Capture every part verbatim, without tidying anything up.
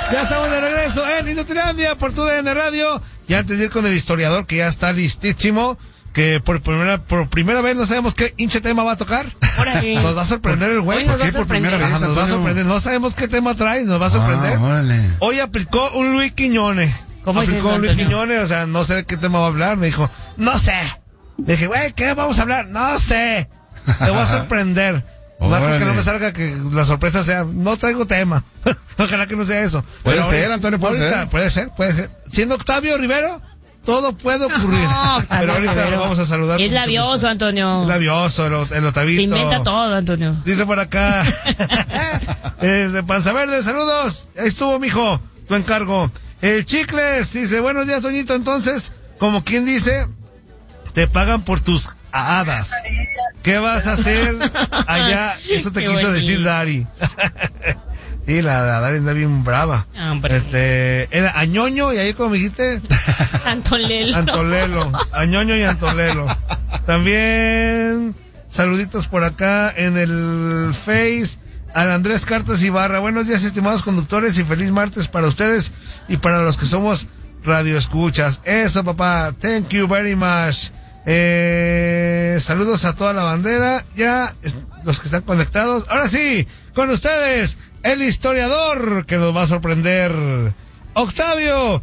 Ya estamos de regreso en Inutilandia por tu D N Radio. Y antes de ir con el historiador, que ya está listísimo, que por primera por primera vez no sabemos qué hinche tema va a tocar. Órale. Nos va a sorprender el güey. ¿Por qué por primera vez? Ajá, nos va a sorprender. No sabemos qué tema trae, nos va a sorprender. Ah, órale. Hoy aplicó un Luis Quiñones. ¿Cómo es aplicó eso, un Luis Antonio? Quiñones, o sea, no sé de qué tema va a hablar. Me dijo, no sé. Le dije, güey, ¿qué vamos a hablar? No sé. Te voy a sorprender. Más Órale. que no me salga que la sorpresa sea, no traigo tema. Ojalá que no sea eso. Puede Pero ser, ahorita- Antonio, puede ahorita- ser. Puede ser, puede ser. Siendo Octavio Rivero, todo puede ocurrir. No, Octavio Pero ahorita Rivero. lo vamos a saludar. Es labioso, Antonio. Es labioso, el, el Otavito. Se inventa todo, Antonio. Dice por acá, es de Panza Verde, saludos. Ahí estuvo, mijo, tu encargo. El Chicles dice, buenos días, Toñito. Entonces, como quien dice, te pagan por tus hadas. ¿Qué vas a hacer allá? Eso te Qué quiso bonito. decir Dari. Sí, la, la Dari anda bien brava. Hombre. Este, era Añoño y ahí como me dijiste, Antolelo. Antolelo, Añoño y Antolelo. También saluditos por acá en el Face al Andrés Cartas Ibarra. Buenos días, estimados conductores, y feliz martes para ustedes y para los que somos radioescuchas. Eso, papá. Thank you very much. Eh, saludos a toda la bandera. Ya, es- los que están conectados. Ahora sí, con ustedes, el historiador que nos va a sorprender, Octavio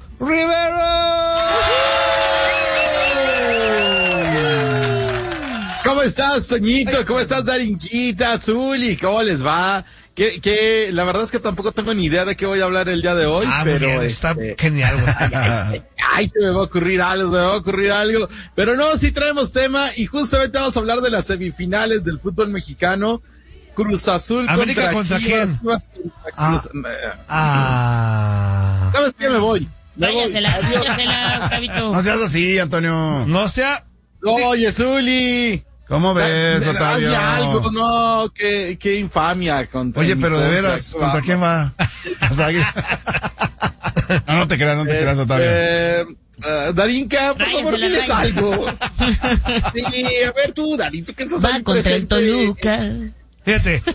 Rivero. ¿Cómo estás, Toñito? ¿Cómo estás, Darinquita, Zuli? ¿Cómo les va? Que, que la verdad es que tampoco tengo ni idea de qué voy a hablar el día de hoy, Ah, muy pero bien, está este, genial, güey. ay, se me va a ocurrir algo, se me va a ocurrir algo. Pero no, sí traemos tema y justamente vamos a hablar de las semifinales del fútbol mexicano. Cruz Azul América contra, contra Chivas, quién? Chivas contra Ah. Cruz- eh, Ah. ¿Sabes qué? Me voy. Me voy. Váyasela, váyasela, Octavito. No seas así, Antonio. No sea. Oye, Zuli. ¿Cómo ves, Haz Otavio? ya algo, no, qué, qué infamia contra Oye, mi pero de contra, veras, qué ¿contra va- quién va? O sea, que- no, no te creas, no te creas, Otavio. Eh, eh, Darinka, por favor, Tráigasela, diles tráigasela. algo. Sí, a ver tú, Darín, tú que estás Va ahí contra el presente. Toluca. Fíjate.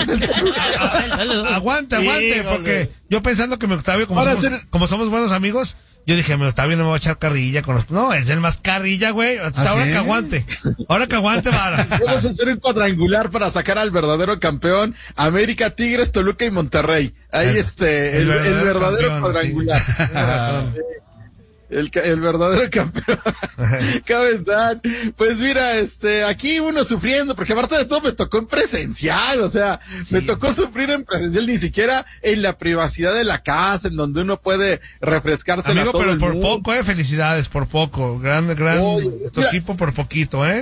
Contra el Toluca. Aguante, aguante, Híjole. porque yo pensando que mi Octavio, como Ahora somos, ser- como somos buenos amigos, yo dije, mi Octavio no me va a echar carrilla con los... No, es el más carrilla, güey. Hasta ¿Ah, ahora sí? que aguante. Ahora que aguante, vara. Vamos a hacer un cuadrangular para sacar al verdadero campeón, América, Tigres, Toluca y Monterrey. Ahí El- este, el el, el verdadero verdadero campeón, cuadrangular. sí. Tienes razón. El, ca- el verdadero campeón. ¿Cómo están? Pues mira, este, aquí uno sufriendo, porque aparte de todo me tocó en presencial, o sea, me tocó sufrir en presencial, ni siquiera en la privacidad de la casa, en donde uno puede refrescarse Amigo, todo pero el por mundo. poco, eh, felicidades, por poco. Gran, gran, Oye, tu mira. equipo por poquito, eh.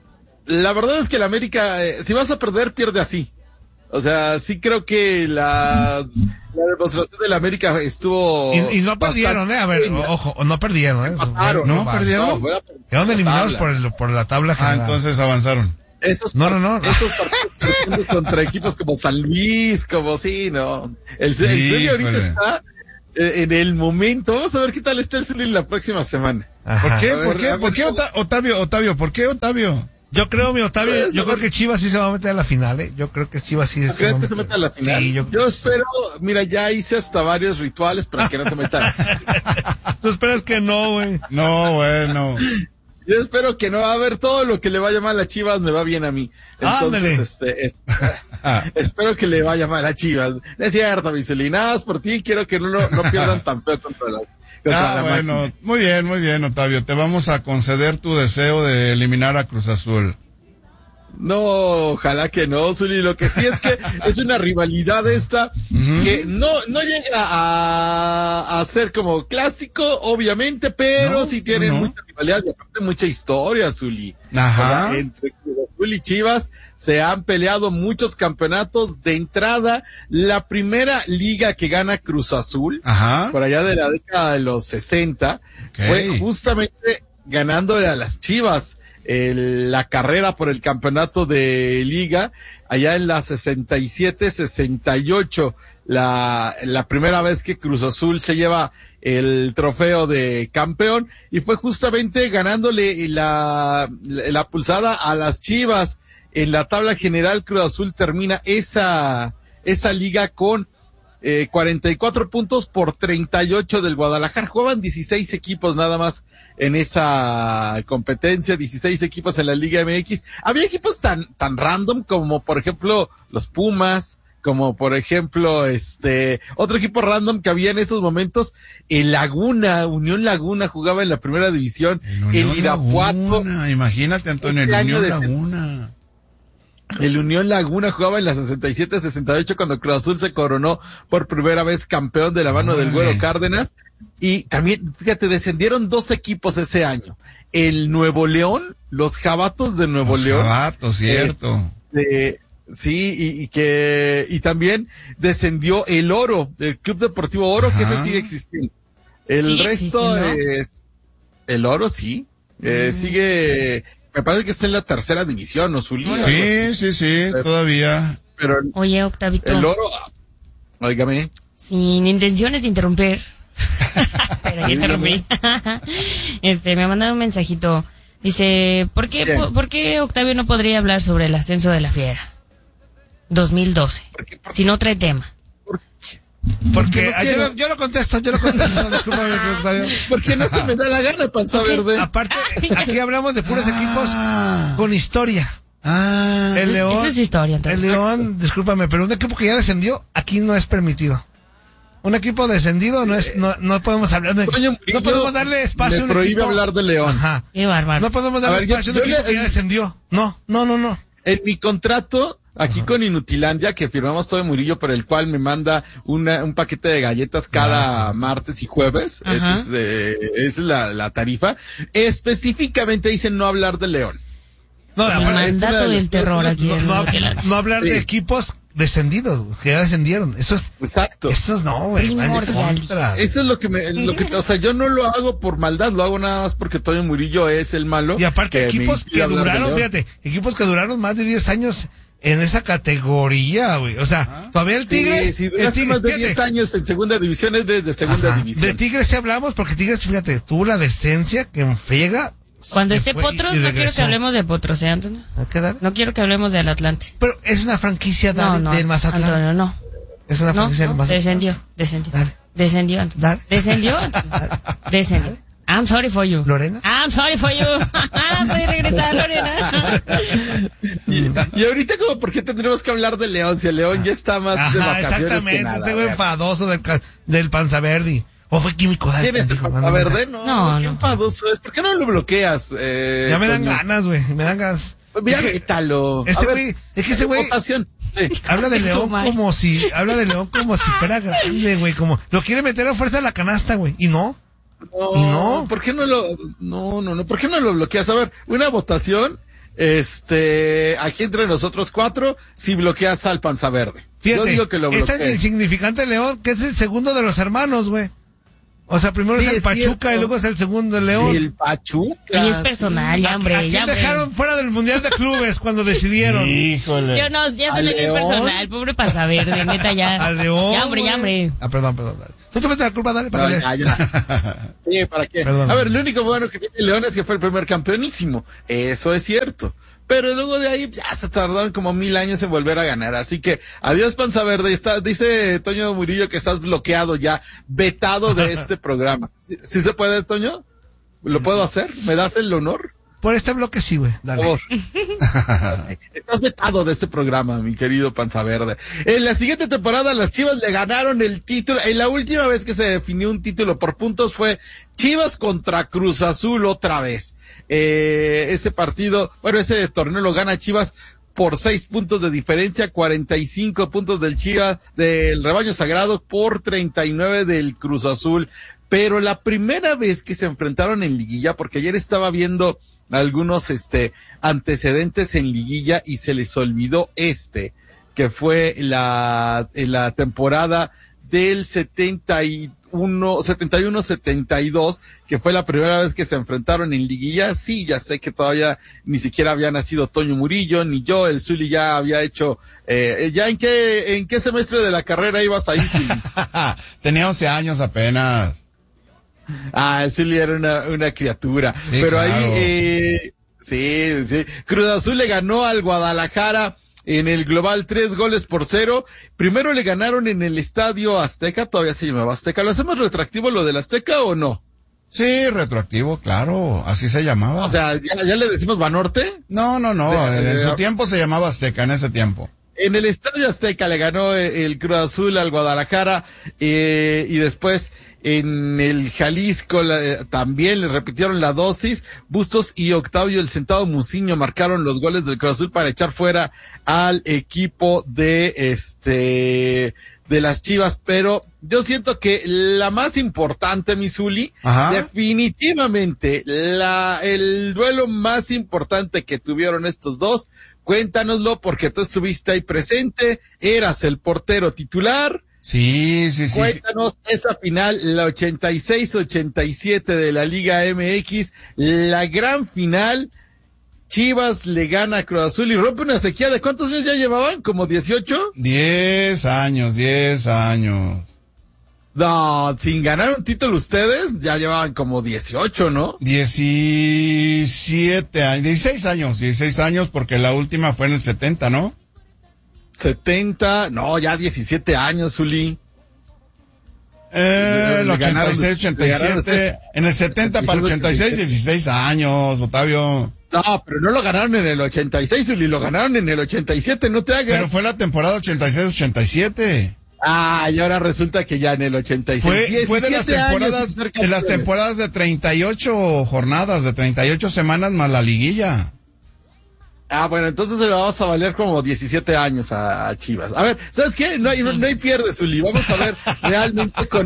La verdad es que la América, eh, si vas a perder, pierde así. O sea, sí creo que la, la demostración de la América estuvo... Y, y no perdieron, eh. A ver, bastante ojo, no perdieron, eh. Empataron, ¿No pasó, perdieron? fue la- Quedaron eliminados tabla. por, el, por la tabla Ah, general. entonces avanzaron. Estos No, no, no. Estos partidos contra equipos como San Luis, como sí, no. El, el Sí, sueño ahorita híjole. está eh, en el momento. Vamos a ver qué tal está el Zuli la próxima semana. Ajá. ¿Por qué? A ver, ¿Por qué? a ver, ¿Por qué, ¿cómo? Ota- Otavio, Otavio? ¿Por qué, Otavio? Yo creo, mi Octavio, Pues, yo a creo ver. que Chivas sí se va a meter a la final, eh. Yo creo que Chivas sí ¿Tú crees que se meta a la final? Sí, yo, Yo espero, mira, ya hice hasta varios rituales para que no se meta. Tú esperas que no, güey. No, bueno. Yo espero que no va a haber todo lo que le vaya mal a Chivas, me va bien a mí. Entonces, Ándale. este, es- espero que le vaya mal a Chivas. No es cierto, Misulín, nada más por ti, quiero que no, lo- no pierdan tan feo contra la, contra Ah, la bueno, máquina. muy bien, muy bien, Otavio. Te vamos a conceder tu deseo de eliminar a Cruz Azul. No, ojalá que no, Zuli. Lo que sí es que es una rivalidad esta que no, no llega a, a ser como clásico, obviamente, pero No, sí tienen no. mucha rivalidad y aparte mucha historia, Zuli. Ajá. O sea, entre Cruz Azul y Chivas se han peleado muchos campeonatos. De entrada, la primera liga que gana Cruz Azul, Ajá. por allá de la década de los sesenta, Ok. fue justamente ganándole a las Chivas el- la carrera por el campeonato de liga, allá en la sesenta y siete sesenta y ocho, la, la primera vez que Cruz Azul se lleva el trofeo de campeón, y fue justamente ganándole la, la, la pulsada a las Chivas. En la tabla general, Cruz Azul termina esa, esa liga con eh, cuarenta y cuatro puntos por treinta y ocho del Guadalajara. Jugaban dieciséis equipos nada más en esa competencia, dieciséis equipos en la Liga M X. Había equipos tan, tan random como, por ejemplo, los Pumas, como por ejemplo, este, otro equipo random que había en esos momentos, el Laguna, Unión Laguna jugaba en la primera división, el, el Irapuato. Laguna, imagínate, Antonio, este el Unión de Laguna. El Unión Laguna jugaba en la sesenta y siete sesenta y ocho cuando Cruz Azul se coronó por primera vez campeón de la mano del Güero Cárdenas. Y también, fíjate, descendieron dos equipos ese año. El Nuevo León, los Jabatos de Nuevo los León. Jabatos, cierto. Eh, sí, y, y que, y también descendió el Oro, el Club Deportivo Oro, ajá, que ese sigue existiendo. El ¿Sigue resto es, el Oro sí, eh, mm. sigue, me parece que está en la tercera división, ¿no, Zuli? Sí, sí, sí, pero, todavía. Pero, oye, Octavito. El Oro, óigame. Sin intenciones de interrumpir. Pero ya interrumpí. Este, me mandaron un mensajito. Dice, ¿por qué, por, ¿por qué Octavio no podría hablar sobre el ascenso de la Fiera? dos mil doce. ¿Por qué, por qué? Si no trae tema. ¿Por qué? Porque no yo, lo, yo lo contesto, yo lo contesto. Discúlpame, Octavio. Porque no se me da la gana, Panza okay. Verde. Aparte, aquí hablamos de puros equipos con historia. Ah, el León. Eso es historia, entonces. El León, discúlpame, pero un equipo que ya descendió, aquí no es permitido. Un equipo descendido no es, no, no podemos hablar de, Toño, no podemos darle espacio a un prohíbe equipo. hablar de León. Ajá. Qué bárbaro. No podemos darle ver, espacio a un equipo le, que ya descendió. No, no, no, no. En mi contrato, aquí ajá, con Inutilandia, que firmamos todo de Murillo, por el cual me manda una, un paquete de galletas cada ajá, martes y jueves. Esa es, eh, es la, la tarifa. Específicamente dicen no hablar de León. No, el mandato del terror aquí. No, no, no, no hablar sí. de equipos descendidos, que ya descendieron. Eso es. Exacto. Eso es no, güey. Eso es lo que me, lo que, o sea, yo no lo hago por maldad, lo hago nada más porque Toño Murillo es el malo. Y aparte, equipos que duraron, fíjate, equipos que duraron más de diez años en esa categoría, güey. O sea, ¿ah? Todavía el Tigres. Sí, si duraste el Tigres, más de diez años en segunda división es desde segunda ajá, división. De Tigres sí hablamos porque Tigres, fíjate, tuvo la decencia que enfriega. Cuando esté Potros, no quiero que hablemos de Potros, ¿eh, Antonio? No quiero que hablemos del Atlante. Pero es una franquicia no, no, del Mazatlán. Antonio, no. Es una franquicia no, del no, Mazatlán. Descendió, descendió. Dale. Descendió, Antonio. Dale. Descendió, Antonio. Descendió. I'm sorry for you. ¿Lorena? I'm sorry for you. Puedes regresar, Lorena. y, y ahorita como, ¿por qué tendremos que hablar de León? Si el León ya está más ajá, de vacaciones exactamente, que nada, tengo enfadoso del, del Panzaverdi. ¿O fue químico? Dale, ¿tienes Panza Verde? No, no, qué enfadoso es. ¿Por qué no lo bloqueas? Eh, ya me dan Toño? ganas, güey, me dan ganas. Pues mira, vétalo. Ese güey, es que ese güey sí. habla de León como si, habla de León como si fuera grande, güey, como, lo quiere meter a fuerza a la canasta, güey, y no. No, ¿Y no? ¿Por qué no lo, no, no, no, ¿por qué no lo bloqueas? A ver, una votación, este, aquí entre nosotros cuatro, si bloqueas al Panza Verde. Fíjate, yo digo que lo bloquees. Este es el insignificante León, que es el segundo de los hermanos, güey. O sea, primero sí, es el es Pachuca cierto. Y luego es el segundo el León. El Pachuca. Y es personal, ya, hombre. ¿A, a quién ya, dejaron hombre. fuera del Mundial de Clubes cuando decidieron? Híjole. Yo no, ya se le dio personal, pobre Panzaverde, neta, ya. Al León. Ya, hombre, ya, hombre. Ah, perdón, perdón, dale. Tú te metes la culpa, dale, para no, ya, ya. Sí, ¿para qué? Perdón. A ver, lo único bueno que tiene León es que fue el primer campeonísimo. Eso es cierto. Pero luego de ahí ya se tardaron como mil años en volver a ganar. Así que adiós Panza Verde. Está, dice Toño Murillo que estás bloqueado ya, vetado de este programa. ¿Sí, ¿Sí se puede, Toño? ¿Lo puedo hacer? ¿Me das el honor? Por este bloque sí, güey. Dale. Por favor. Estás vetado de este programa, mi querido Panza Verde. En la siguiente temporada las Chivas le ganaron el título. En la última vez que se definió un título por puntos fue Chivas contra Cruz Azul otra vez. Eh, ese partido, bueno, ese torneo lo gana Chivas por seis puntos de diferencia, cuarenta y cinco puntos del Chivas, del Rebaño Sagrado por treinta y nueve del Cruz Azul. Pero la primera vez que se enfrentaron en liguilla, porque ayer estaba viendo algunos este antecedentes en liguilla y se les olvidó este, que fue la, la temporada del setenta y uno, setenta y uno setenta y dos, que fue la primera vez que se enfrentaron en liguilla. Sí, ya sé que todavía ni siquiera había nacido Toño Murillo, ni yo, el Zuli ya había hecho, eh, ya en qué, en qué semestre de la carrera ibas ahí, Zuli. Tenía once años apenas. Ah, el Zuli era una, una criatura. Sí, pero claro. ahí, eh, sí, sí. Cruz Azul le ganó al Guadalajara en el global, tres goles por cero. Primero le ganaron en el Estadio Azteca, todavía se llamaba Azteca. ¿Lo hacemos retroactivo lo del Azteca o no? Sí, retroactivo, claro, así se llamaba. O sea, ¿ya, ya le decimos Banorte? No, no, no, De, de, en su de, tiempo se llamaba Azteca, en ese tiempo. En el Estadio Azteca le ganó el Cruz Azul al Guadalajara, eh, y después en el Jalisco la, también le repitieron la dosis. Bustos y Octavio el Sentado Muciño marcaron los goles del Cruz Azul para echar fuera al equipo de este de las Chivas, pero yo siento que la más importante, mi Zuli, definitivamente la el duelo más importante que tuvieron estos dos, cuéntanoslo porque tú estuviste ahí presente, eras el portero titular. Sí, sí, sí. Cuéntanos esa final, la ochenta y seis ochenta y siete de la Liga M X, la gran final. Chivas le gana a Cruz Azul y rompe una sequía. ¿De cuántos años ya llevaban? ¿Como dieciocho? Diez años, diez años. No, sin ganar un título ustedes, ya llevaban como dieciocho, ¿no? Diecisiete años, dieciséis años, dieciséis años porque la última fue en el setenta, ¿no? setenta, no, ya diecisiete años, Zuli. Eh, el ochenta y seis, ochenta y siete, en el setenta para ochenta y seis, dieciséis años, Otavio. No, pero no lo ganaron en el ochenta y seis, Zuli, lo ganaron en el ochenta y siete, no te hagas. Pero fue la temporada ochenta y seis, ochenta y siete. Ah, y ahora resulta que ya en el ochenta y seis. Fue, fue de las temporadas, de las temporadas de treinta y ocho jornadas, de treinta y ocho semanas más la liguilla. Ah, bueno, entonces le vamos a valer como diecisiete años a, a Chivas. A ver, ¿sabes qué? No hay, no, no hay pierde, Zuli. Vamos a ver realmente con...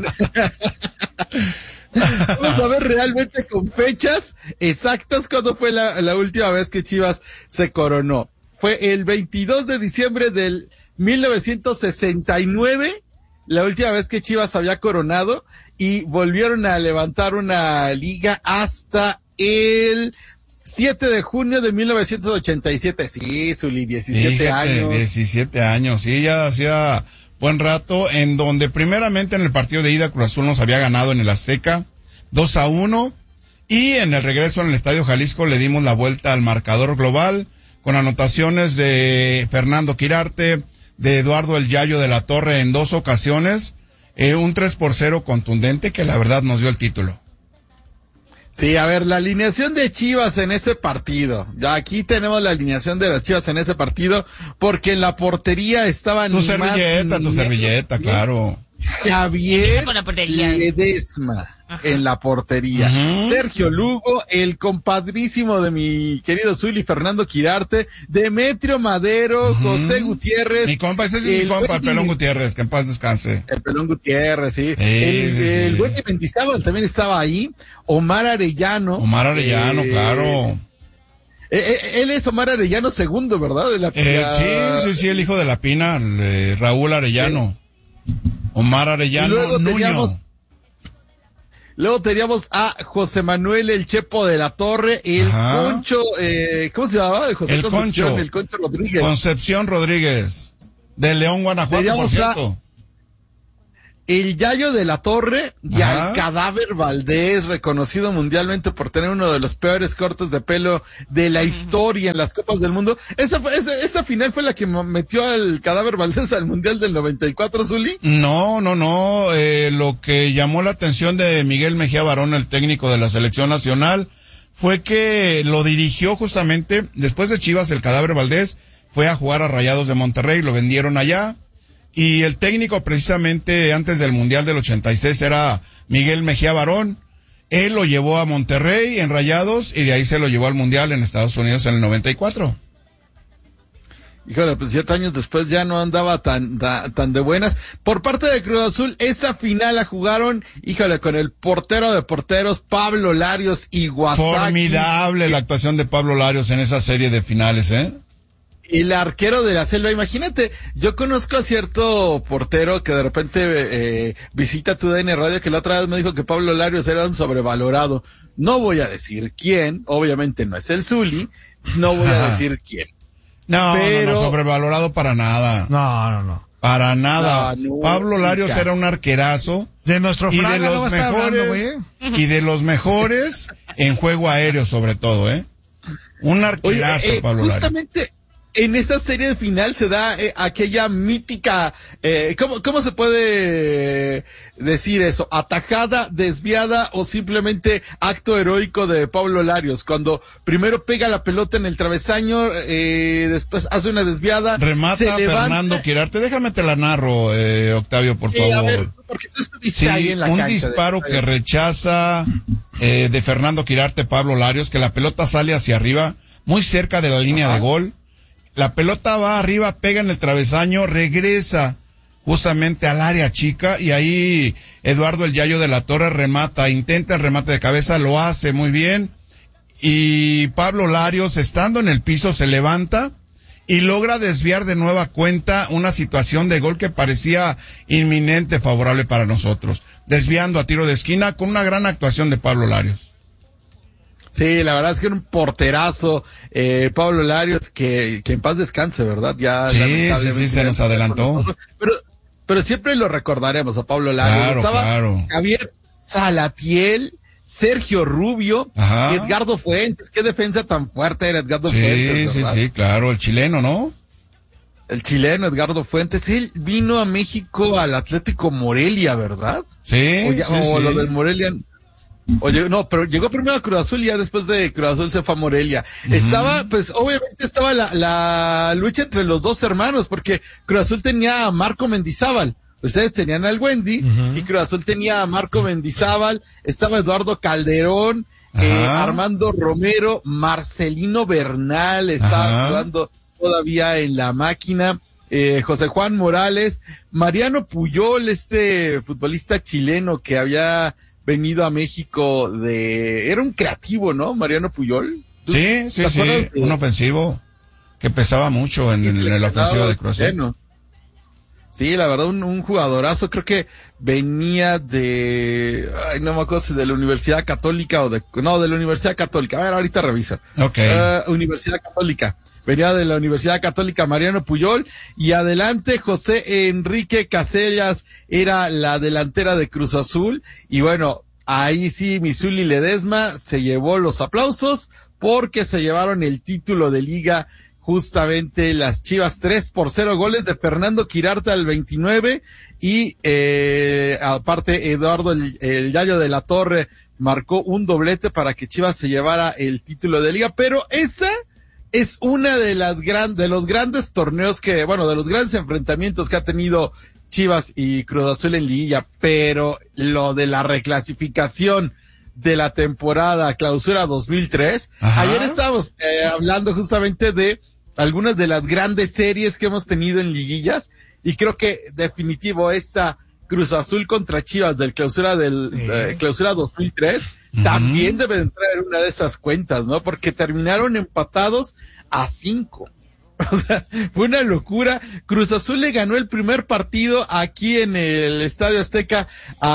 Vamos a ver realmente con fechas exactas cuándo fue la, la última vez que Chivas se coronó. Fue el veintidós de diciembre del mil novecientos sesenta y nueve, la última vez que Chivas había coronado, y volvieron a levantar una liga hasta el siete de junio de mil novecientos ochenta y siete. Sí, Zuli, diecisiete Fíjate, años. diecisiete años, sí, ya hacía buen rato, en donde primeramente en el partido de ida Cruz Azul nos había ganado en el Azteca, dos a uno, y en el regreso en el Estadio Jalisco le dimos la vuelta al marcador global, con anotaciones de Fernando Quirarte, de Eduardo El Yayo de la Torre en dos ocasiones, eh, un tres por cero contundente que la verdad nos dio el título. Sí, a ver, la alineación de Chivas en ese partido. Ya aquí tenemos la alineación de las Chivas en ese partido, porque en la portería estaban... Tu servilleta, tu servilleta, claro. Javier con la portería. Ledesma en la portería. Uh-huh. Sergio Lugo, el compadrísimo de mi querido Zuli, Fernando Quirarte, Demetrio Madero, uh-huh. José Gutiérrez. Mi compa, ese es mi compa, el Pelón Gutiérrez, que en paz descanse. El Pelón Gutiérrez, sí. sí el sí, el sí. Güey Mendizábal también estaba ahí. Omar Arellano. Omar Arellano, eh, claro. Eh, él es Omar Arellano segundo, ¿verdad? De la, eh, la... Sí, sí, sí, el hijo de la Pina, el, eh, Raúl Arellano. Sí. Omar Arellano luego Nuño. Teníamos, luego teníamos a José Manuel El Chepo de la Torre, el Ajá. Concho, eh, ¿cómo se llamaba? José el Concho. El Concho Rodríguez. Concepción Rodríguez. De León, Guanajuato, teníamos por cierto. El Yayo de la Torre y Ajá. al Cadáver Valdés, reconocido mundialmente por tener uno de los peores cortes de pelo de la historia en las Copas del Mundo. Esa, fue, esa, esa final fue la que metió al Cadáver Valdés al Mundial del noventa y cuatro, Zuli. No, no, no. Eh, lo que llamó la atención de Miguel Mejía Barón, el técnico de la selección nacional, fue que lo dirigió justamente después de Chivas. El Cadáver Valdés fue a jugar a Rayados de Monterrey, lo vendieron allá. Y el técnico precisamente antes del Mundial del ochenta y seis era Miguel Mejía Barón. Él lo llevó a Monterrey en Rayados y de ahí se lo llevó al Mundial en Estados Unidos en el noventa y cuatro. Híjole, pues siete años después ya no andaba tan, tan, tan de buenas. Por parte de Cruz Azul, esa final la jugaron, híjole, con el portero de porteros, Pablo Larios y Guasaki. Formidable la actuación de Pablo Larios en esa serie de finales, ¿eh? El arquero de la selva, imagínate, yo conozco a cierto portero que de repente eh, visita tu D N Radio, que la otra vez me dijo que Pablo Larios era un sobrevalorado. No voy a decir quién, obviamente no es el Zuli, no voy a decir quién. No, pero... no, no, sobrevalorado para nada. No, no, no. Para nada. No, no, Pablo Larios nunca. Era un arquerazo. De nuestro y Fraga, de los no mejores hablando, y de los mejores en juego aéreo sobre todo, ¿eh? Un arquerazo, Oye, eh, Pablo justamente... Larios. en esta serie de final se da eh, aquella mítica, eh, ¿cómo, ¿cómo se puede decir eso? Atajada, desviada o simplemente acto heroico de Pablo Larios, cuando primero pega la pelota en el travesaño, eh, después hace una desviada. Remata se levanta. Fernando Quirarte, déjame te la narro, eh, Octavio, por Sí, favor. a ver, porque tú estuviste Sí, ahí en la un cancha disparo de... que rechaza eh, de Fernando Quirarte, Pablo Larios, que la pelota sale hacia arriba, muy cerca de la línea Ajá. de gol. La pelota va arriba, pega en el travesaño, regresa justamente al área chica y ahí Eduardo el Yayo de la Torre remata, intenta el remate de cabeza, lo hace muy bien y Pablo Larios, estando en el piso, se levanta y logra desviar de nueva cuenta una situación de gol que parecía inminente, favorable para nosotros, desviando a tiro de esquina con una gran actuación de Pablo Larios. Sí, la verdad es que era un porterazo, eh, Pablo Larios, que, que en paz descanse, ¿verdad? Ya, sí, sí, sí, se nos adelantó. Pero, pero siempre lo recordaremos a Pablo Larios. Claro, Estaba claro. Javier Salatiel, Sergio Rubio, Ajá. Edgardo Fuentes. Qué defensa tan fuerte era Edgardo sí, Fuentes. Sí, ¿verdad? sí, sí, claro, el chileno, ¿no? El chileno Edgardo Fuentes. Él vino a México al Atlético Morelia, ¿verdad? Sí, o ya, sí, o sí. lo del Morelia. Oye, no, pero llegó primero a Cruz Azul y ya después de Cruz Azul se fue a Morelia. Uh-huh. Estaba, pues, obviamente estaba la, la lucha entre los dos hermanos, porque Cruz Azul tenía a Marco Mendizábal. Ustedes tenían al Wendy, uh-huh. y Cruz Azul tenía a Marco Mendizábal, estaba Eduardo Calderón, uh-huh. eh, Armando Romero, Marcelino Bernal, estaba uh-huh. jugando todavía en la máquina, eh, José Juan Morales, Mariano Puyol, este futbolista chileno que había venido a México de... Era un creativo, ¿no? Mariano Puyol. Sí, sí, sí, de... un ofensivo que pesaba mucho en, en el ofensivo de Cruz Azul. Sí, la verdad, un, un jugadorazo. Creo que venía de... Ay, no me acuerdo si de la Universidad Católica o de... No, de la Universidad Católica. A ver, ahorita revisa. Ok. Uh, Universidad Católica. Venía de la Universidad Católica Mariano Puyol, y adelante José Enrique Casellas era la delantera de Cruz Azul, y bueno, ahí sí Misuli Ledesma se llevó los aplausos porque se llevaron el título de liga justamente las Chivas, tres por cero, goles de Fernando Quirarte al veintinueve y eh, aparte Eduardo el, el Yayo de la Torre marcó un doblete para que Chivas se llevara el título de liga, pero esa es una de las gran, de los grandes torneos que, bueno, de los grandes enfrentamientos que ha tenido Chivas y Cruz Azul en liguilla, pero lo de la reclasificación de la temporada Clausura dos mil tres, Ajá. ayer estábamos eh, hablando justamente de algunas de las grandes series que hemos tenido en liguillas, y creo que definitivo esta Cruz Azul contra Chivas del Clausura del sí. eh, Clausura dos mil tres uh-huh. también debe entrar en una de esas cuentas, ¿no? Porque terminaron empatados a cinco. O sea, fue una locura. Cruz Azul le ganó el primer partido aquí en el Estadio Azteca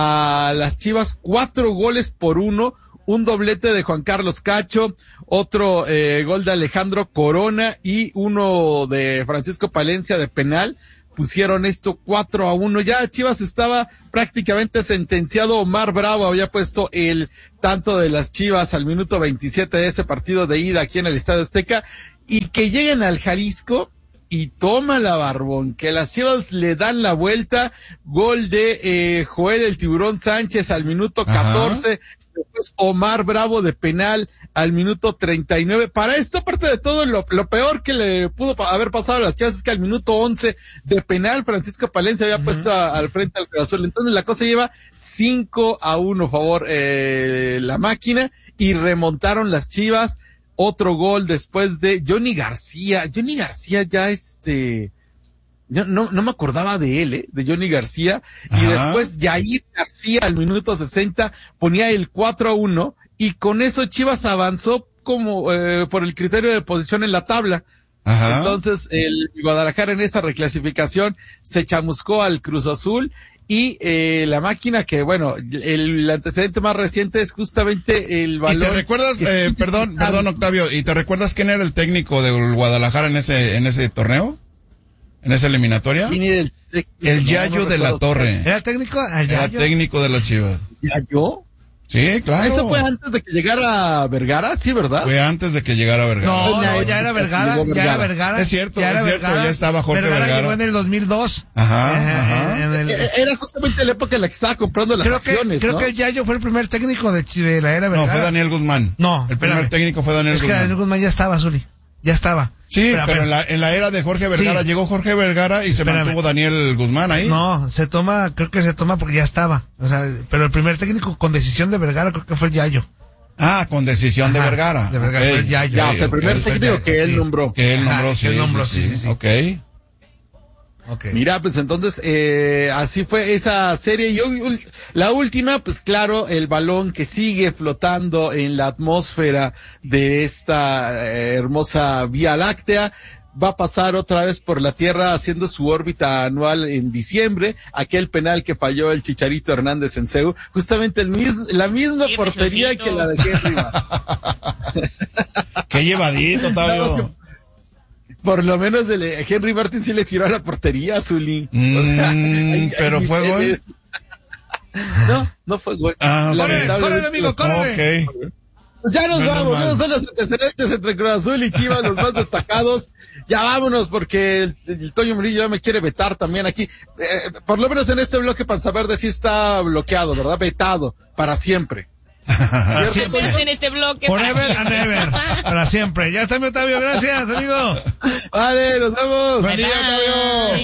a las Chivas, cuatro goles por uno, un doblete de Juan Carlos Cacho, otro eh, gol de Alejandro Corona y uno de Francisco Palencia de penal. Pusieron esto cuatro a uno, ya Chivas estaba prácticamente sentenciado. Omar Bravo había puesto el tanto de las Chivas al minuto veintisiete de ese partido de ida aquí en el Estadio Azteca, y que lleguen al Jalisco y toma la Barbón, que las Chivas le dan la vuelta, gol de eh, Joel el Tiburón Sánchez al minuto catorce, Ajá. después Omar Bravo de penal al minuto treinta y nueve. Para esto, aparte de todo, lo, lo peor que le pudo haber pasado a las Chivas es que al minuto once de penal Francisco Palencia había uh-huh. puesto a, al frente al Cruz Azul. Entonces la cosa lleva cinco a uno favor eh, la máquina, y remontaron las Chivas. Otro gol después de Johnny García. Johnny García ya este... Yo no, no me acordaba de él, ¿eh? De Johnny García. Ajá. Y después Yair García al minuto sesenta ponía el cuatro a uno, y con eso Chivas avanzó como eh, por el criterio de posición en la tabla. Ajá. Entonces el Guadalajara en esa reclasificación se chamuscó al Cruz Azul, y eh, la máquina que, bueno, el antecedente más reciente es justamente el balón. ¿Y te recuerdas, eh, perdón, perdón Octavio, ¿y te recuerdas quién era el técnico del Guadalajara en ese, en ese torneo? ¿En esa eliminatoria? ¿Quién era el técnico? El Yayo no, no de la Torre. ¿Era técnico? ¿El Era técnico de las Chivas. ¿Yayo? Sí, claro. ¿Eso fue antes de que llegara Vergara? Sí, ¿verdad? Fue antes de que llegara Vergara. No, no, ya era Vergara, ya era Vergara. Es cierto, ya es era cierto, Vergara. ya estaba Jorge Vergara. Vergara llegó en el dos mil dos. Ajá, eh, ajá. En el, Era justamente la época en la que estaba comprando las creo acciones, que, creo ¿no? que Yayo fue el primer técnico de, de la era No, Vergara. fue Daniel Guzmán. No, el primer espérame. técnico fue Daniel es Guzmán. Es que Daniel Guzmán ya estaba, Zuli. Ya estaba. Sí, Espera, pero espera. en la, en la era de Jorge Vergara Sí. llegó Jorge Vergara y se Espérame. mantuvo Daniel Guzmán ahí. No, se toma, creo que se toma porque ya estaba. O sea, pero el primer técnico con decisión de Vergara creo que fue el Yayo. Ah, con decisión de Ajá, Vergara. de Vergara, Ok, fue el Yayo. Ya, ok, o sea, el primer ok. técnico que él Sí. nombró. Que él nombró, Ajá, sí. que él nombró, sí, sí, sí. sí, sí. Ok. Okay. Mira, pues entonces, eh, así fue esa serie. Y ul- la última, pues claro, el balón que sigue flotando en la atmósfera de esta eh, hermosa Vía Láctea. Va a pasar otra vez por la Tierra haciendo su órbita anual en diciembre. Aquel penal que falló el Chicharito Hernández en C E U. Justamente el mis, la misma Qué portería preciosito. que la de Henry Martin. Qué llevadito, Octavio. No, Por lo menos el, eh, Henry Martin sí le tiró a la portería, Zuli. Mm, O sea, hay- pero hay fue gol. niveles. No, no fue gol. Ah, ok. Córrele, Lamentablemente córrele, amigo, los- córrele. Ok. Pues ya nos Menos vamos, mal. esos son los antecedentes entre Cruz Azul y Chivas, los más destacados. Ya vámonos, porque el, el Toño Murillo ya me quiere vetar también aquí. Eh, por lo menos en este bloque Panza Verde sí está bloqueado, ¿verdad? Vetado, para siempre. ¿Cierto, Siempre Toño? en este bloque. Forever and ever. Para siempre. Ya está mi Octavio, gracias, amigo. Vale, nos vemos. Buen día, Bye. Octavio.